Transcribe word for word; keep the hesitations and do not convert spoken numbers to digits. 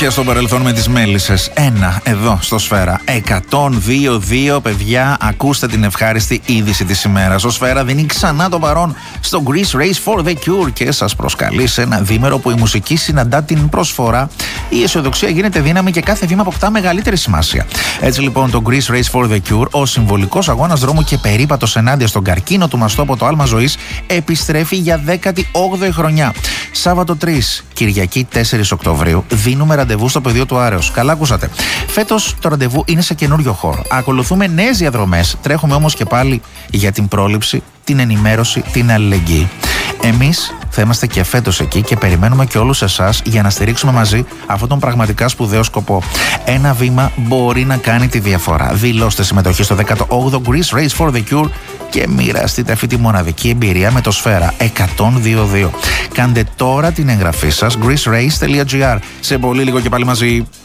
Συνέχεια στο παρελθόν με τις μέλισσες. Ένα εδώ στο Σφαίρα. εκατόν δύο κόμμα δύο, παιδιά, ακούστε την ευχάριστη είδηση της ημέρας. Ο Σφαίρα δίνει ξανά το παρόν στο Greece Race for the Cure και σας προσκαλεί σε ένα διήμερο που η μουσική συναντά την προσφορά, η αισιοδοξία γίνεται δύναμη και κάθε βήμα αποκτά μεγαλύτερη σημασία. Έτσι λοιπόν το Greece Race for the Cure, ο συμβολικός αγώνας δρόμου και περίπατος ενάντια στον καρκίνο του μαστού από το άλμα ζωής, επιστρέφει για δέκατη όγδοη χρονιά. Σάββατο τρεις, Κυριακή τέσσερις Οκτωβρίου, δίνουμε ραντεβού στο πεδίο του Άρεως. Καλά ακούσατε. Φέτος το ραντεβού είναι σε καινούριο χώρο. Ακολουθούμε νέες διαδρομές. Τρέχουμε όμως και πάλι για την πρόληψη, την ενημέρωση, την αλληλεγγύη. Εμείς θα είμαστε και φέτος εκεί και περιμένουμε και όλους εσάς για να στηρίξουμε μαζί αυτόν τον πραγματικά σπουδαίο σκοπό. Ένα βήμα μπορεί να κάνει τη διαφορά. Δηλώστε συμμετοχή στο δέκατο όγδοο Greece Race for the Cure και μοιραστείτε αυτή τη μοναδική εμπειρία με το Σφαίρα εκατόν δύο κόμμα δύο. Κάντε τώρα την εγγραφή σας greece race τελεία gr. Σε πολύ λίγο και πάλι μαζί.